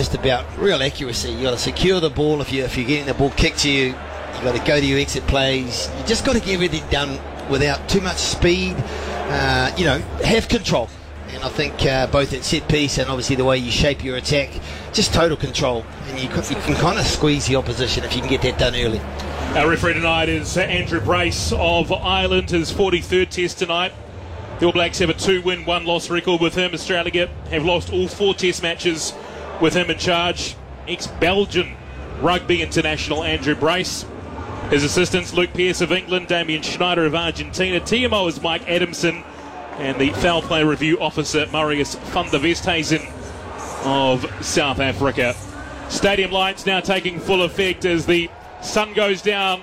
just about real accuracy. You've got to secure the ball. If you're getting the ball kicked to you, you've got to go to your exit plays. You just got to get everything done without too much speed. Have control. And I think both at set piece and obviously the way you shape your attack, just total control. And you can kind of squeeze the opposition if you can get that done early. Our referee tonight is Andrew Brace of Ireland, his 43rd test tonight. The All Blacks have a 2-win, 1-loss record with him. Australia have lost all 4 test matches with him in charge. Ex-Belgian rugby international Andrew Brace. His assistants, Luke Pearce of England, Damien Schneider of Argentina. TMO is Mike Adamson. And the foul play review officer, Marius van der Westhuizen of South Africa. Stadium lights now taking full effect as the sun goes down.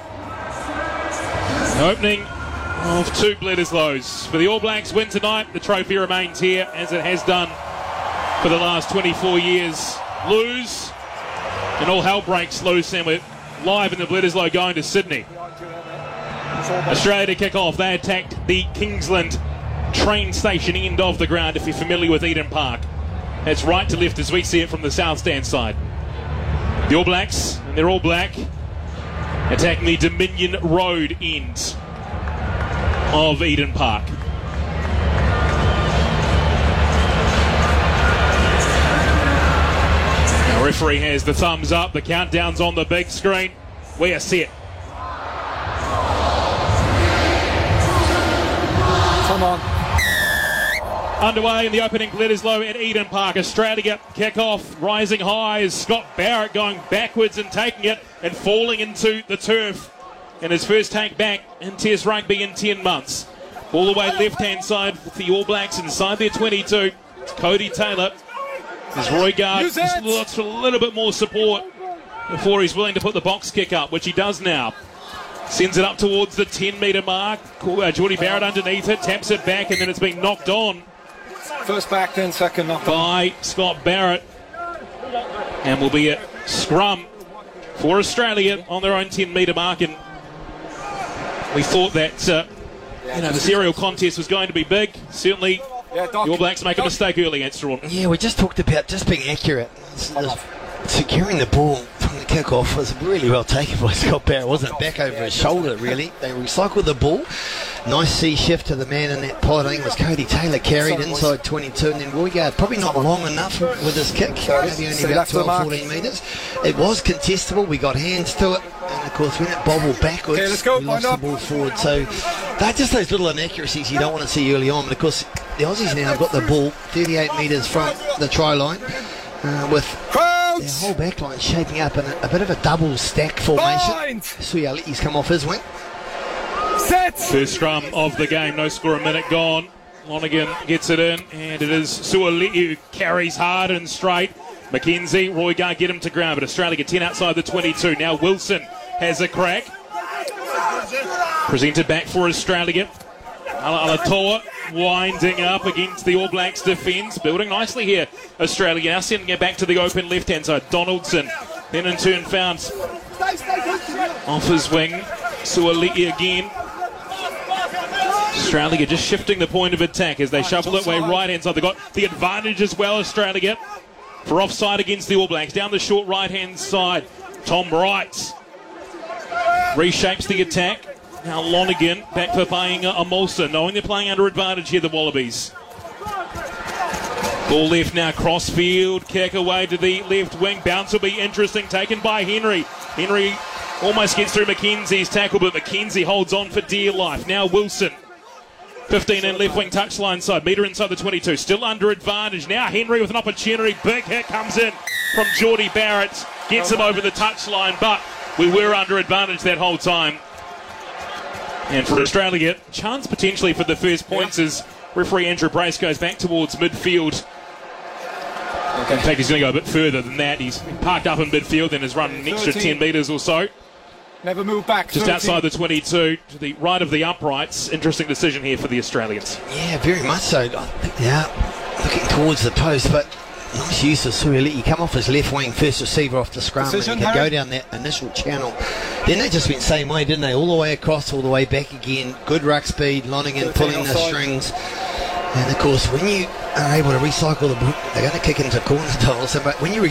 Opening of 2 Bledisloes. For the All Blacks win tonight, the trophy remains here as it has done for the last 24 years. Lose, and all hell breaks loose, and we're live in the Bledisloe going to Sydney. Australia to kick off. They attacked the Kingsland train station end of the ground, if you're familiar with Eden Park. It's right to left as we see it from the south stand side. The All Blacks, and they're all black, attacking the Dominion Road end of Eden Park. Our referee has the thumbs up, the countdown's on the big screen. We are set. Come on. Underway in the opening Bledisloe at Eden Park. Australia kick off, rising high as Scott Barrett going backwards and taking it and falling into the turf in his first take back in Test rugby in 10 months. All the way left-hand side with the All Blacks inside their 22. It's Cody Taylor. As Roy Gard just looks for a little bit more support before he's willing to put the box kick up, which he does now. Sends it up towards the 10-metre mark. Geordie Barrett underneath it, taps it back, and then it's been knocked on. First back, then second knocked on by Scott Barrett. And will be a scrum for Australia on their own 10-metre mark. And we thought that the serial contest was going to be big. Certainly, the All Blacks make a mistake early against Toronto. Yeah, we just talked about just being accurate. Securing the ball from the kick-off was really well taken by Scott Barrett, wasn't it? Back over his shoulder, really. They recycled the ball. Nice C shift to the man in that pod. I think it was Cody Taylor carried inside 22, and then Roy Gard probably not long enough with his kick, maybe only about 12, 14 metres. It was contestable. We got hands to it, and of course when it bobbled backwards, we lost the ball forward. So they're just those little inaccuracies you don't want to see early on. But of course the Aussies now have got the ball 38 metres from the try line with their whole back line shaping up in a bit of a double stack formation. Suali'i's come off his wing. Set. First scrum of the game, no score, a minute gone. Lonergan gets it in, and it is Suali'i who carries hard and straight. McKenzie, Roy Gard get him to ground, but Australia get 10 outside the 22. Now Wilson has a crack. Presented back for Australia. Alatoa winding up against the All Blacks defence. Building nicely here, Australia. Now sending it back to the open left-hand side. Donaldson then in turn found off his wing. Suali'i again. Australia just shifting the point of attack as they shuffle it way right-hand side. They've got the advantage as well, Australia, for offside against the All Blacks. Down the short right-hand side, Tom Wright reshapes the attack. Now Lonergan back for playing a Molson, knowing they're playing under advantage here, the Wallabies. Ball left now, crossfield, kick away to the left wing. Bounce will be interesting, taken by Henry. Henry almost gets through Mackenzie's tackle, but Mackenzie holds on for dear life. Now Wilson, 15 in left wing touchline side, metre inside the 22, still under advantage. Now Henry with an opportunity, big hit comes in from Geordie Barrett, gets him over the touchline, but we were under advantage that whole time. And for Australia, chance potentially for the first points as referee Andrew Brace goes back towards midfield. In fact, he's going to go a bit further than that. He's parked up in midfield and has run an extra 10 metres or so. Never move back. Just 13. Outside the 22, to the right of the uprights. Interesting decision here for the Australians. Yeah, very much so. I think they are looking towards the post, but nice use of Suali'i. Come off his left wing, first receiver off the scrum, and he could go down that initial channel. Then they just went the same way, didn't they? All the way across, all the way back again. Good ruck speed, Lonergan pulling the strings. And of course, when you are able to recycle the ball, they're going to kick into corner, but when you